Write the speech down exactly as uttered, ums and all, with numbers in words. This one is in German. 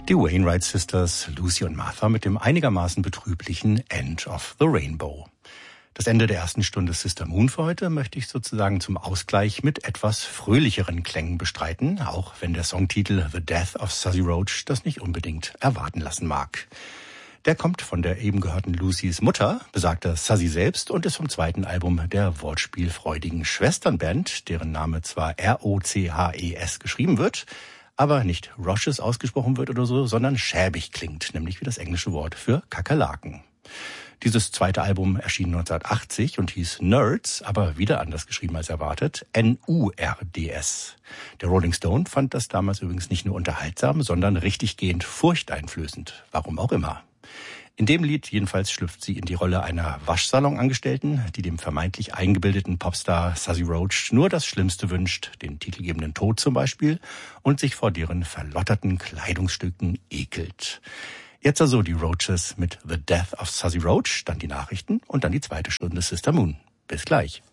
Die Wainwright Sisters, Lucy und Martha mit dem einigermaßen betrüblichen End of the Rainbow. Das Ende der ersten Stunde Sister Moon für heute möchte ich sozusagen zum Ausgleich mit etwas fröhlicheren Klängen bestreiten, auch wenn der Songtitel The Death of Suzy Roach das nicht unbedingt erwarten lassen mag. Der kommt von der eben gehörten Lucys Mutter, besagter Suzy selbst, und ist vom zweiten Album der wortspielfreudigen Schwesternband, deren Name zwar R O C H E S geschrieben wird, aber nicht Roches ausgesprochen wird oder so, sondern schäbig klingt, nämlich wie das englische Wort für Kakerlaken. Dieses zweite Album erschien neunzehnhundertachtzig und hieß Nerds, aber wieder anders geschrieben als erwartet, N U R D S. Der Rolling Stone fand das damals übrigens nicht nur unterhaltsam, sondern richtiggehend furchteinflößend, warum auch immer. In dem Lied jedenfalls schlüpft sie in die Rolle einer Waschsalonangestellten, die dem vermeintlich eingebildeten Popstar Suzy Roach nur das Schlimmste wünscht, den titelgebenden Tod zum Beispiel, und sich vor deren verlotterten Kleidungsstücken ekelt. Jetzt also die Roaches mit The Death of Suzy Roach, dann die Nachrichten und dann die zweite Stunde Sister Moon. Bis gleich.